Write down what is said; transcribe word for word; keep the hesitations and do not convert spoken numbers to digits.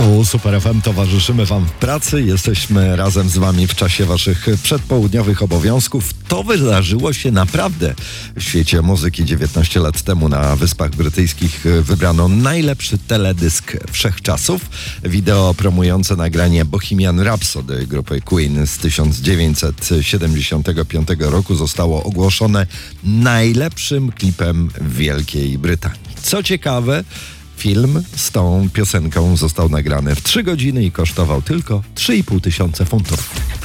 Tu Super F M, towarzyszymy Wam w pracy, jesteśmy razem z Wami w czasie Waszych przedpołudniowych obowiązków. To wydarzyło się naprawdę w świecie muzyki. dziewiętnaście lat temu na Wyspach Brytyjskich wybrano najlepszy teledysk wszechczasów. Wideo promujące nagranie Bohemian Rhapsody grupy Queen z tysiąc dziewięćset siedemdziesiątego piątego roku zostało ogłoszone najlepszym klipem w Wielkiej Brytanii. Co ciekawe, film z tą piosenką został nagrany w trzy godziny i kosztował tylko trzy i pół tysiąca funtów.